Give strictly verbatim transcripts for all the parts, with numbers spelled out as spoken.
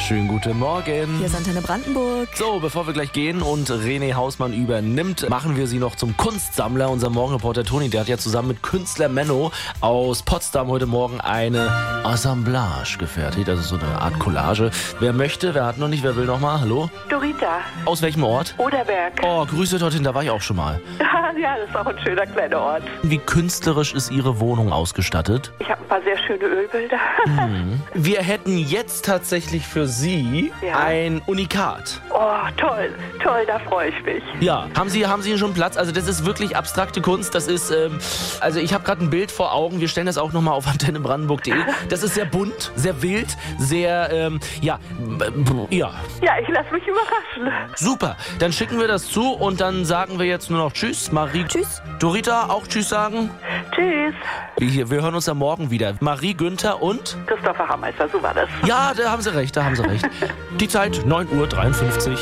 Schönen guten Morgen. Hier ist Antenne Brandenburg. So, bevor wir gleich gehen und René Hausmann übernimmt, machen wir sie noch zum Kunstsammler. Unser Morgenreporter Toni, der hat ja zusammen mit Künstler Menno aus Potsdam heute Morgen eine Assemblage gefertigt, also so eine Art Collage. Wer möchte, wer hat noch nicht, wer will noch mal? Hallo? Dorita. Aus welchem Ort? Oderberg. Oh, Grüße dorthin, da war ich auch schon mal. Ja, das ist auch ein schöner kleiner Ort. Wie künstlerisch ist Ihre Wohnung ausgestattet? Ich habe ein paar sehr schöne Ölbilder. Mhm. Wir hätten jetzt tatsächlich für Sie Ja. ein Unikat. Oh, toll, toll, da freue ich mich. Ja, haben Sie, haben Sie schon Platz? Also das ist wirklich abstrakte Kunst. Das ist, ähm, also ich habe gerade ein Bild vor Augen. Wir stellen das auch nochmal auf antenne brandenburg punkt de. Das ist sehr bunt, sehr wild, sehr, ähm, ja, b- ja. Ja, ich lasse mich überraschen. Super, dann schicken wir das zu und dann sagen wir jetzt nur noch Tschüss. Marie, Tschüss. Dorita, auch Tschüss sagen. Tschüss. Wir, wir hören uns am Morgen wieder. Marie, Günther und... Christopher Hammeister, so war das. Ja, da haben Sie recht, da haben Sie recht. Die Zeit neun Uhr dreiundfünfzig.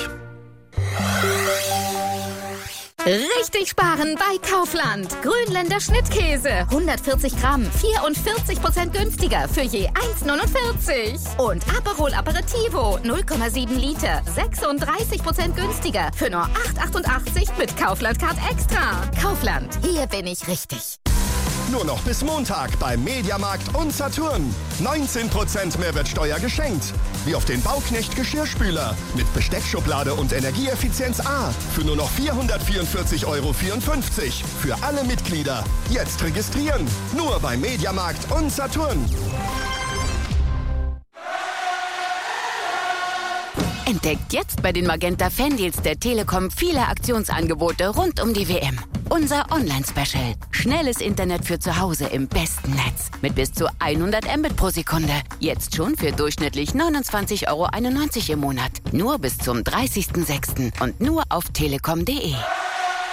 Richtig sparen bei Kaufland. Grünländer Schnittkäse. hundertvierzig Gramm, vierundvierzig Prozent günstiger für je eins neunundvierzig. Und Aperol Aperitivo, null Komma sieben Liter, sechsunddreißig Prozent günstiger für nur acht achtundachtzig mit Kaufland Card Extra. Kaufland, hier bin ich richtig. Nur noch bis Montag beim Mediamarkt und Saturn. neunzehn Prozent Mehrwertsteuer geschenkt. Wie auf den Bauknecht Geschirrspüler mit Besteckschublade und Energieeffizienz A für nur noch vierhundertvierundvierzig Euro vierundfünfzig. Für alle Mitglieder. Jetzt registrieren. Nur beim Mediamarkt und Saturn. Entdeckt jetzt bei den Magenta Fandeals der Telekom viele Aktionsangebote rund um die W M. Unser Online-Special. Schnelles Internet für zu Hause im besten Netz. Mit bis zu hundert Mbit pro Sekunde. Jetzt schon für durchschnittlich neunundzwanzig Euro einundneunzig im Monat. Nur bis zum dreißigsten sechsten und nur auf telekom punkt de.